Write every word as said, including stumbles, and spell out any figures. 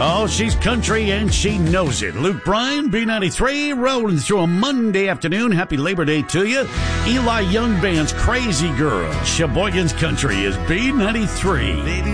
Oh, she's country and she knows it. Luke Bryan, B ninety-three, rolling through a Monday afternoon. Happy Labor Day to you. Eli Young Band's Crazy Girl. Sheboygan's Country is B ninety-three.